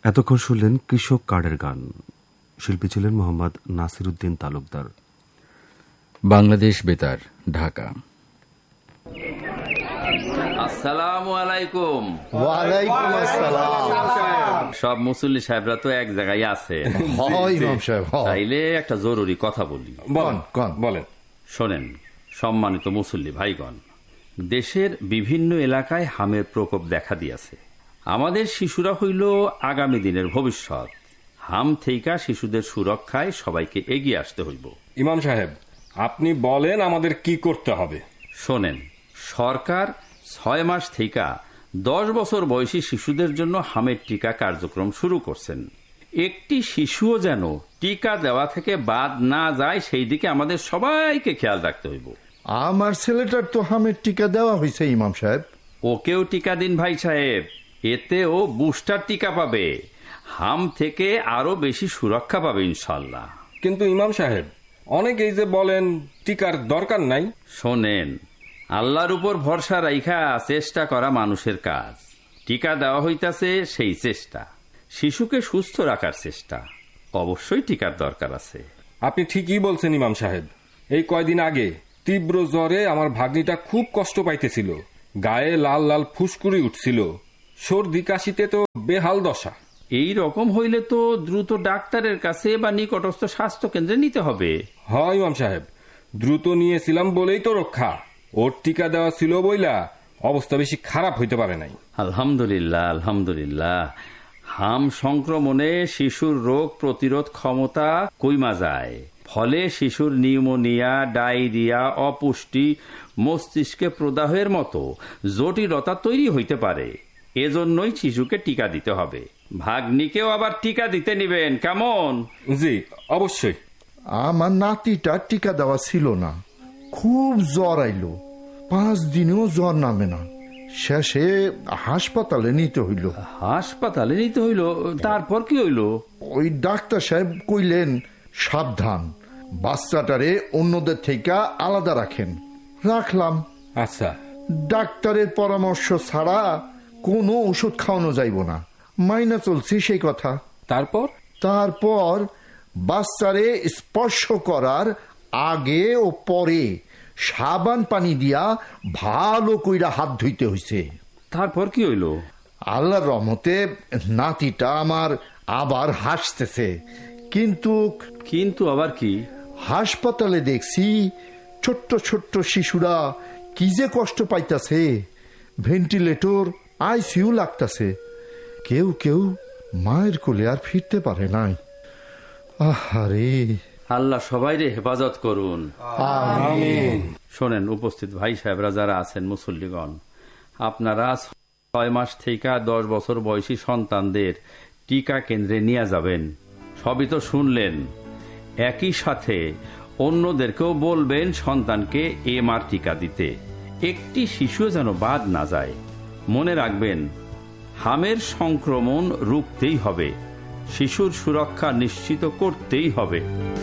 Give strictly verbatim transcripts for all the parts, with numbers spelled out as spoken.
এতক্ষণ শুনলেন কৃষক কার্ডের গান। শিল্পী ছিলেন মোহাম্মদ নাসির উদ্দিন তালুকদার। বাংলাদেশ বেতার, ঢাকা। আসসালামু আলাইকুম। ওয়ালাইকুম আসসালাম। সব মুসল্লি সাহেবরা তো এক জায়গায় আছে, তাইলে একটা জরুরি কথা বলি। বলেন। শোনেন সম্মানিত মুসল্লি ভাইগণ, দেশের বিভিন্ন এলাকায় হামের প্রকোপ দেখা দিয়েছে। আমাদের শিশুরা হইল আগামী দিনের ভবিষ্যৎ। হাম থেকে শিশুদের সুরক্ষায় সবাইকে এগিয়ে আসতে হইব। ইমাম সাহেব, আপনি বলেন আমাদের কি করতে হবে। শোনেন, সরকার ছয় মাস থেকে দশ বছর বয়সী শিশুদের জন্য হামের টিকা কার্যক্রম শুরু করছেন। একটি শিশুও যেন টিকা দেওয়া থেকে বাদ না যায়, সেই দিকে আমাদের সবাইকে খেয়াল রাখতে হইব। আমার ছেলেটার তো হামের টিকা দেওয়া হয়েছে ইমাম সাহেব। ওকেও টিকা দিন ভাই সাহেব, এতে ও বুস্টার টিকা পাবে, হাম থেকে আরো বেশি সুরক্ষা পাবে ইনশাল্লাহ। কিন্তু ইমাম সাহেব, অনেকেই যে বলেন টিকার দরকার নাই। শোনেন, আল্লাহর উপর ভরসা রাইখা চেষ্টা করা মানুষের কাজ। টিকা দেওয়া হইতাছে সেই চেষ্টা, শিশুকে সুস্থ রাখার চেষ্টা। অবশ্যই টিকার দরকার আছে। আপনি ঠিকই বলছেন ইমাম সাহেব। এই কয়দিন আগে তীব্র জ্বরে আমার ভাগ্নিটা খুব কষ্ট পাইতেছিল, গায়ে লাল লাল ফুসকুড়ি উঠছিল, সর্দি কাশিতে তো বেহাল দশা। এই রকম হইলে তো দ্রুত ডাক্তারের কাছে বা নিকটস্থ স্বাস্থ্য কেন্দ্রে নিতে হবে। হয় ইমাম সাহেব, দ্রুত নিয়েছিলাম বলেই তো রক্ষা। ওর টিকা দেওয়া ছিল বইলা অবস্থা বেশি খারাপ হইতে পারে নাই। আলহামদুলিল্লাহ, আলহামদুলিল্লাহ। হাম সংক্রমণে শিশুর রোগ প্রতিরোধ ক্ষমতা কইমা যায়, ফলে শিশুর নিউমোনিয়া, ডায়রিয়া, অপুষ্টি, মস্তিষ্কে প্রদাহের মতো জটিলতা তৈরি হইতে পারে। এজন্যই শিশুকে টিকা দিতে হবে। ভাগ্নিকেও আবার টিকা দিতে নিবেন, কেমন? জি অবশ্যই। আমার নাতিটা টিকা দেওয়া ছিল না, খুব জ্বর আইলো, পাঁচ দিনেও জ্বর নামে না, শেষে হাসপাতালে নিতে হইল। হাসপাতালে নিতে হইল? তারপর কি হইল? ওই ডাক্তার সাহেব কইলেন, সাবধান, বাচ্চাটারে অন্যদের থেকে আলাদা রাখেন। রাখলাম। আচ্ছা। ডাক্তারের পরামর্শ ছাড়া কোনো ওষুধ খাওয়ানো যাইব না, মাইনা চলছি সেই কথা। তারপর তারপর বাচ্চারে স্পর্শ করার আগে ও পরে সাবান পানি দিয়া ভালো কইরা হাত ধুইতে হইছে। তারপর কি হইল? আল্লাহর রহমতে নাতিটা আমার আবার হাসতেছে। কিন্তু কিন্তু আবার কি? হাসপাতালে দেখছি ছোট্ট ছোট্ট শিশুরা কি যে কষ্ট পাইতাছে, ভেন্টিলেটর, আইসিইউ লাগতাছে। কেউ কেউ মায়ের কোলে আর ফিরতে পারে নাই। আহারে, আল্লাহ সবাইরে হেফাজত করুন। আমিন। শোনেন উপস্থিত ভাই সাহেবরা যারা আছেন, মুসল্লিগণ, আপনারা ছয় মাস থেকে দশ বছর বয়সী সন্তানদের টিকা কেন্দ্রে নিয়ে যাবেন। সবই তো শুনলেন। একই সাথে অন্যদেরকেও বলবেন সন্তানকে এমআর টিকা দিতে, একটি শিশু যেন বাদ না যায়। মনে রাখবেন, হামের সংক্রমণ রুখতেই হবে, শিশুর সুরক্ষা নিশ্চিত করতেই হবে।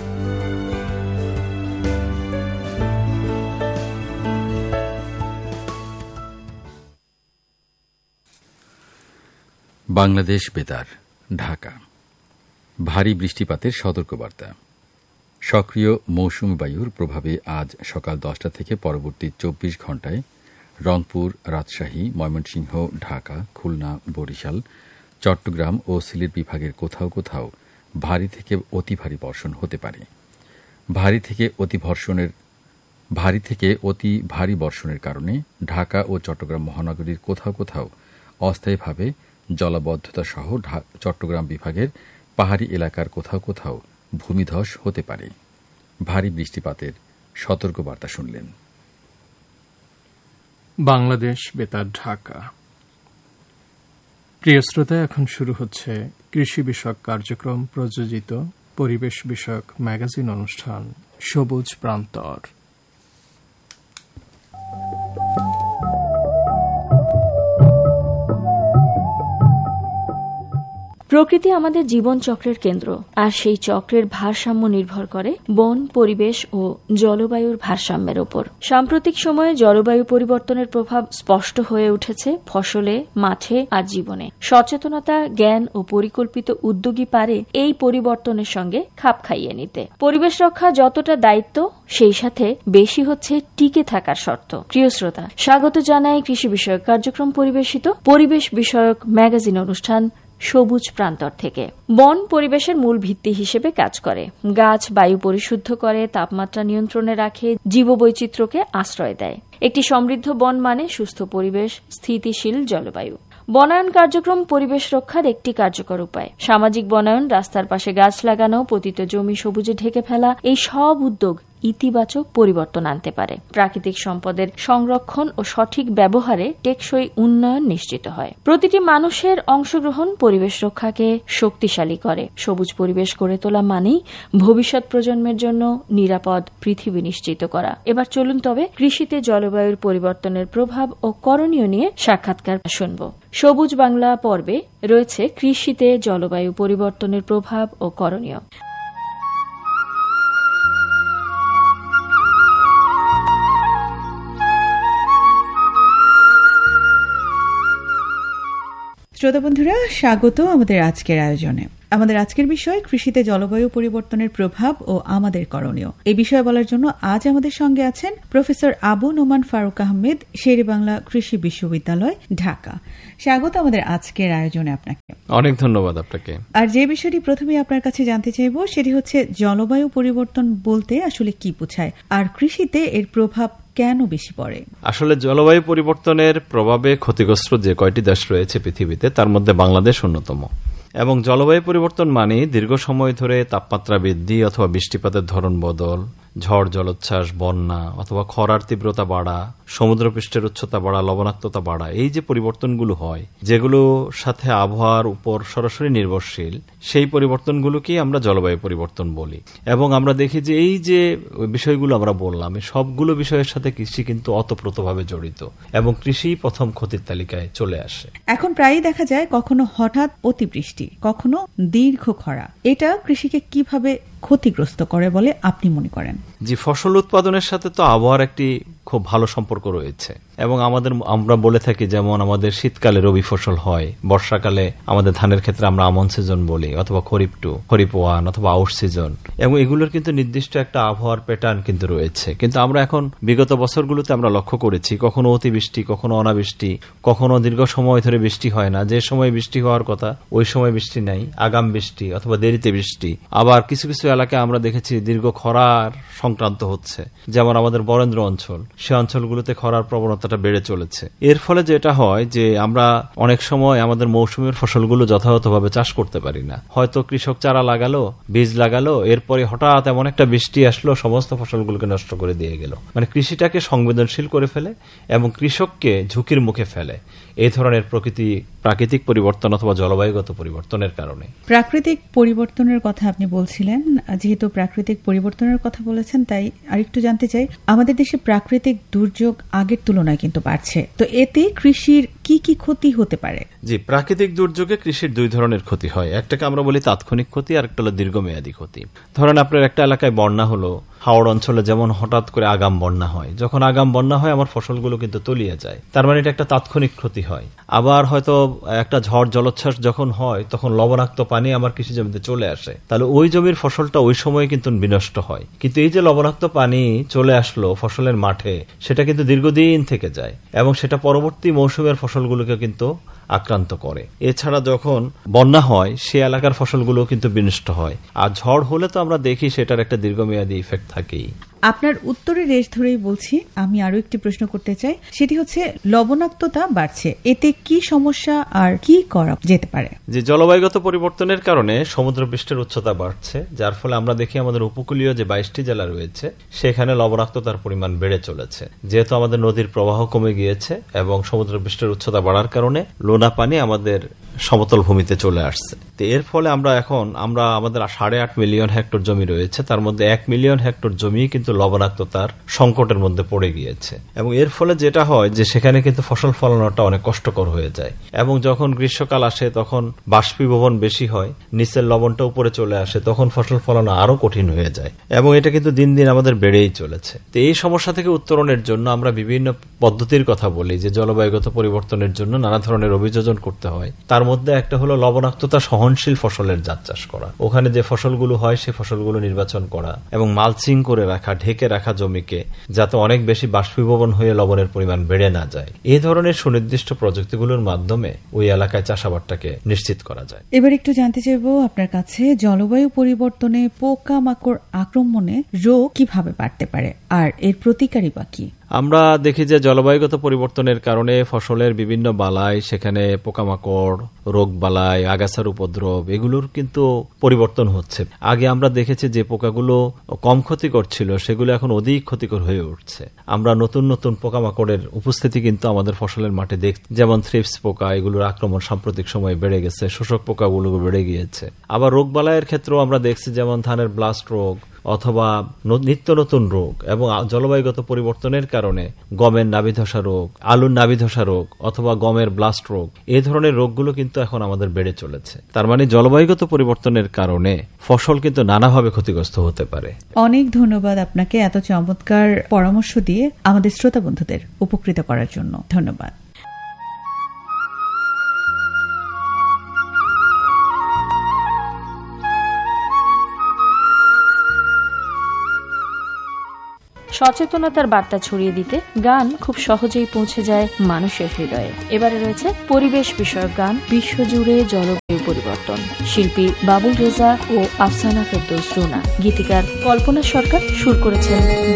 বাংলাদেশ বেতার, ঢাকা। ভারী বৃষ্টিপাতের সতর্কবার্তা। সক্রিয় মৌসুমী বায়ুর প্রভাবে আজ সকাল দশটা থেকে পরবর্তী চব্বিশ ঘণ্টায় রংপুর, রাজশাহী, ময়মনসিংহ, ঢাকা, খুলনা, বরিশাল, চট্টগ্রাম ও সিলেট বিভাগের কোথাও কোথাও ভারী থেকে অতি ভারী বর্ষণ হতে পারে। ভারী থেকে অতি বর্ষণের ভারী থেকে অতি ভারী বর্ষণের কারণে ঢাকা ও চট্টগ্রাম মহানগরীর কোথাও কোথাও অস্থায়ীভাবে জলাবদ্ধতা সহ চট্টগ্রাম বিভাগের পাহাড়ি এলাকার কোথাও কোথাও ভূমিধস হতে পারে। ভারী বৃষ্টিপাতের সতর্কবার্তা শুনলেন। বাংলাদেশ বেতার, ঢাকা। প্রিয় শ্রোতা, এখন শুরু হচ্ছে কৃষি বিষয়ক কার্যক্রম প্রযোজিত পরিবেশ বিষয়ক ম্যাগাজিন অনুষ্ঠান সবুজ প্রান্তর। প্রকৃতি আমাদের জীবন চক্রের কেন্দ্র, আর সেই চক্রের ভারসাম্য নির্ভর করে বন, পরিবেশ ও জলবায়ুর ভারসাম্যের উপর। সাম্প্রতিক সময়ে জলবায়ু পরিবর্তনের প্রভাব স্পষ্ট হয়ে উঠেছে ফসলে, মাঠে আর জীবনে। সচেতনতা, জ্ঞান ও পরিকল্পিত উদ্যোগই পারে এই পরিবর্তনের সঙ্গে খাপ খাইয়ে নিতে। পরিবেশ রক্ষা যতটা দায়িত্ব, সেই সাথে বেশি হচ্ছে টিকে থাকার শর্ত। প্রিয় শ্রোতা, স্বাগত জানাই কৃষি বিষয়ক কার্যক্রম পরিবেশিত পরিবেশ বিষয়ক ম্যাগাজিন অনুষ্ঠান সবুজ প্রান্তর থেকে। বন পরিবেশের মূল ভিত্তি হিসেবে কাজ করে। গাছ বায়ু পরিশুদ্ধ করে, তাপমাত্রা নিয়ন্ত্রণে রাখে, জীববৈচিত্র্যকে আশ্রয় দেয়। একটি সমৃদ্ধ বন মানে সুস্থ পরিবেশ, স্থিতিশীল জলবায়ু। বনায়ন কার্যক্রম পরিবেশ রক্ষার একটি কার্যকর উপায়। সামাজিক বনায়ন, রাস্তার পাশে গাছ লাগানো, পতিত জমি সবুজে ঢেকে ফেলা, এই সব উদ্যোগ ইতিবাচক পরিবর্তন আনতে পারে। প্রাকৃতিক সম্পদের সংরক্ষণ ও সঠিক ব্যবহারে টেকসই উন্নয়ন নিশ্চিত হয়। প্রতিটি মানুষের অংশগ্রহণ পরিবেশ রক্ষাকে শক্তিশালী করে। সবুজ পরিবেশ গড়ে তোলা মানেই ভবিষ্যৎ প্রজন্মের জন্য নিরাপদ পৃথিবী নিশ্চিত করা। এবার চলুন তবে কৃষিতে জলবায়ুর পরিবর্তনের প্রভাব ও করণীয় নিয়ে সাক্ষাৎকার শুনব। সবুজ বাংলা পর্বে রয়েছে কৃষিতে জলবায়ু পরিবর্তনের প্রভাব ও করণীয়। শ্রোতা বন্ধুরা, স্বাগত আমাদের আজকের আয়োজনে। আমাদের আজকের বিষয় কৃষিতে জলবায়ু পরিবর্তনের প্রভাব ও আমাদের করণীয়। এই বিষয়ে বলার জন্য আজ আমাদের সঙ্গে আছেন প্রফেসর আবু নোমান ফারুক আহমেদ, শেরেবাংলা কৃষি বিশ্ববিদ্যালয়, ঢাকা। স্বাগত আমাদের আজকের আয়োজনে আপনাকে। অনেক ধন্যবাদ আপনাকে। আর যে বিষয়টি প্রথমে আপনার কাছে জানতে চাইব সেটি হচ্ছে জলবায়ু পরিবর্তন বলতে আসলে কি বোঝায়, আর কৃষিতে এর প্রভাব কেন বেশি পড়ে? আসলে জলবায়ু পরিবর্তনের প্রভাবে ক্ষতিগ্রস্ত যে কয়টি দেশ রয়েছে পৃথিবীতে, তার মধ্যে বাংলাদেশ অন্যতম। এবং জলবায়ু পরিবর্তন মানে দীর্ঘ সময় ধরে তাপমাত্রা বৃদ্ধি অথবা বৃষ্টিপাতের ধরন বদল, ঝড় জলোচ্ছ্বাস, বন্যা অথবা খরার তীব্রতা বাড়া, সমুদ্রপৃষ্ঠের উচ্চতা বাড়া, লবণাক্ততা বাড়া, এই যে পরিবর্তনগুলো হয়, যেগুলোর সাথে আবহাওয়ার উপর সরাসরি নির্ভরশীল, সেই পরিবর্তনগুলোকেই আমরা জলবায়ু পরিবর্তন বলি। এবং আমরা দেখি যে এই যে বিষয়গুলো আমরা বললাম, এই সবগুলো বিষয়ের সাথে কৃষি কিন্তু অতপ্রতভাবে জড়িত, এবং কৃষি প্রথম ক্ষতির তালিকায় চলে আসে। এখন প্রায়ই দেখা যায় কখনো হঠাৎ অতিবৃষ্টি, কখনো দীর্ঘ খরা। এটা কৃষিকে কিভাবে ক্ষতিগ্রস্ত করে বলে আপনি মনে করেন? জি, ফসল উৎপাদনের সাথে তো আবহাওয়ার একটি খুব ভালো সম্পর্ক রয়েছে। এবং আমাদের আমরা বলে থাকি, যেমন আমাদের শীতকালে রবি ফসল হয়, বর্ষাকালে আমাদের ধানের ক্ষেত্রে আমরা আমন সিজন বলি, অথবা খরিফ টু, খরিফ ওয়ান অথবা আউশ সিজন। এবং এগুলোর কিন্তু নির্দিষ্ট একটা আবহাওয়ার প্যাটার্ন কিন্তু রয়েছে। কিন্তু আমরা এখন বিগত বছরগুলোতে আমরা লক্ষ্য করেছি কখনো অতিবৃষ্টি, কখনো অনাবৃষ্টি, কখনো দীর্ঘ সময় ধরে বৃষ্টি হয় না, যে সময় বৃষ্টি হওয়ার কথা ওই সময় বৃষ্টি নাই, আগাম বৃষ্টি অথবা দেরিতে বৃষ্টি। আবার কিছু কিছু এলাকায় আমরা দেখেছি দীর্ঘ খরার সংক্রান্ত হচ্ছে, যেমন আমাদের বরেন্দ্র অঞ্চল, সে অঞ্চলগুলোতে খরার প্রবণতাটা বেড়ে চলেছে। এর ফলে যেটা হয় যে আমরা অনেক সময় আমাদের মৌসুমের ফসলগুলো যথাযথভাবে চাষ করতে পারি না। হয়তো কৃষক চারা লাগালো, বীজ লাগালো, এরপরে হঠাৎ এমন একটা বৃষ্টি আসলো, সমস্ত ফসলগুলোকে নষ্ট করে দিয়ে গেল। মানে কৃষিটাকে সংবেদনশীল করে ফেলে এবং কৃষককে ঝুঁকির মুখে ফেলে এই ধরনের প্রকৃতি প্রাকৃতিক পরিবর্তন অথবা জলবায়ুগত পরিবর্তনের কারণে। প্রাকৃতিক পরিবর্তনের কথা আপনি বলছিলেন, যেহেতু প্রাকৃতিক পরিবর্তনের কথা বলেছেন, তাই আরেকটু জানতে চাই, আমাদের দেশে প্রাকৃতিক দুর্যোগ আগের তুলনায় কিন্তু বাড়ছে, তো এতে কৃষির কি কি ক্ষতি হতে পারে? জি, প্রাকৃতিক দুর্যোগে কৃষির দুই ধরনের ক্ষতি হয়। একটাকে আমরা বলি তাৎক্ষণিক ক্ষতি, আর একটা হলো দীর্ঘমেয়াদী ক্ষতি। ধরেন আপনার একটা এলাকায় বন্যা হলো, হাওড় অঞ্চলে যেমন হঠাৎ করে আগাম বন্যা হয়, যখন আগাম বন্যা হয় আমার ফসলগুলো কিন্তু তলিয়ে যায়, তার মানে এটা একটা তাৎক্ষণিক ক্ষতি হয়। আবার হয়তো একটা ঝড় জলোচ্ছ্বাস যখন হয়, তখন লবণাক্ত পানি আমার কৃষি জমিতে চলে আসে, তাহলে ওই জমির ফসলটা ওই সময় কিন্তু বিনষ্ট হয়। কিন্তু এই যে লবণাক্ত পানি চলে আসলো ফসলের মাঠে, সেটা কিন্তু দীর্ঘদিন থেকে যায় এবং সেটা পরবর্তী মৌসুমের ফসলগুলোকে কিন্তু আক্রান্ত করে। এছাড়া যখন বন্যা হয়, সে এলাকার ফসলগুলো কিন্তু বিনষ্ট হয়। আর ঝড় হলে তো আমরা দেখি সেটার একটা দীর্ঘমেয়াদী ইফেক্ট থাকেই। আপনার উত্তরের রেশ ধরেই বলছি, আমি আরো একটি প্রশ্ন করতে চাই, সেটি হচ্ছে লবণাক্ততা বাড়ছে, এতে কি সমস্যা আর কি করা যেতে পারে? যে জলবায়ুগত পরিবর্তনের কারণে সমুদ্রপৃষ্ঠের উচ্চতা বাড়ছে, যার ফলে আমরা দেখি আমাদের উপকূলীয় যে বাইশটি জেলা রয়েছে সেখানে লবণাক্ততার পরিমাণ বেড়ে চলেছে। যেহেতু আমাদের নদীর প্রবাহ কমে গিয়েছে এবং সমুদ্রপৃষ্ঠের উচ্চতা বাড়ার কারণে লোনা পানি আমাদের সমতল ভূমিতে চলে আসছে। তো এর ফলে আমরা এখন আমরা আমাদের সাড়ে আট মিলিয়ন হেক্টর জমি রয়েছে, তার মধ্যে এক মিলিয়ন হেক্টর জমি কিন্তু লবণাক্ততার সংকটের মধ্যে পড়ে গিয়েছে। এবং এর ফলে যেটা হয় যে সেখানে কিন্তু ফসল ফলানোটা অনেক কষ্টকর হয়ে যায়। এবং যখন গ্রীষ্মকাল আসে তখন বাষ্পীভবন বেশি হয়, নিচের লবণটা উপরে চলে আসে, তখন ফসল ফলানো আরো কঠিন হয়ে যায়। এবং এটা কিন্তু দিন দিন আমাদের বেড়েই চলেছে। তো এই সমস্যা থেকে উত্তরণের জন্য আমরা বিভিন্ন পদ্ধতির কথা বলি যে জলবায়ুগত পরিবর্তনের জন্য নানা ধরনের অভিযোজন করতে হয়। তার মধ্যে একটা হলো লবণাক্ততা সহনশীল ফসলের জাত চাষ করা। ওখানে যে ফসলগুলো হয় সেই ফসলগুলো নির্বাচন করা এবং মালচিং করে রাখা, ঢেকে রাখা জমিকে, যাতে অনেক বেশি বাষ্পীভবন হয়ে লবণের পরিমাণ বেড়ে না যায়। এই ধরনের সুনির্দিষ্ট প্রযুক্তিগুলোর মাধ্যমে ওই এলাকায় চাষাবাদটাকে নিশ্চিত করা যায়। এবার একটু জানতে চাইবো আপনার কাছে, জলবায়ু পরিবর্তনে পোকামাকড় আক্রমণে রোগ কিভাবে বাড়তে পারে আর এর প্রতিকারী বা কি? আমরা দেখি যে জলবায়ুগত পরিবর্তনের কারণে ফসলের বিভিন্ন বালাই, সেখানে পোকামাকড়, রোগ বালাই, আগাছার উপদ্রব, এগুলোর কিন্তু পরিবর্তন হচ্ছে। আগে আমরা দেখেছি যে পোকাগুলো কম ক্ষতিকর ছিল, সেগুলো এখন অধিক ক্ষতিকর হয়ে উঠছে। আমরা নতুন নতুন পোকামাকড়ের উপস্থিতি কিন্তু আমাদের ফসলের মাঠে দেখছি, যেমন থ্রিপস পোকা, এগুলোর আক্রমণ সাম্প্রতিক সময়ে বেড়ে গেছে, শোষক পোকাগুলো বেড়ে গিয়েছে। আবার রোগ বালাইয়ের ক্ষেত্রেও আমরা দেখছি, যেমন ধানের ব্লাস্ট রোগ অথবা নিত্য নতুন রোগ, এবং জলবায়ুগত পরিবর্তনের কারণে গমের নাভিধসা রোগ, আলুর নাভিধসা রোগ অথবা গমের ব্লাস্ট রোগ, এই ধরনের রোগগুলো কিন্তু এখন আমাদের বেড়ে চলেছে। তার মানে জলবায়ুগত পরিবর্তনের কারণে ফসল কিন্তু নানাভাবে ক্ষতিগ্রস্ত হতে পারে। অনেক ধন্যবাদ আপনাকে এত চমৎকার পরামর্শ দিয়ে আমাদের শ্রোতা বন্ধুদের উপকৃত করার জন্য। ধন্যবাদ। সচেতনতার বার্তা ছড়িয়ে দিতে গান খুব সহজেই পৌঁছে যায় মানুষের হৃদয়ে। এবারে রয়েছে পরিবেশ বিষয়ক গান, বিশ্বজুড়ে জলবায়ু পরিবর্তন। শিল্পী বাবুল রেজা ও আফসানা ফেরদৌস রুনা, গীতিকার কল্পনা সরকার, সুর করেছেন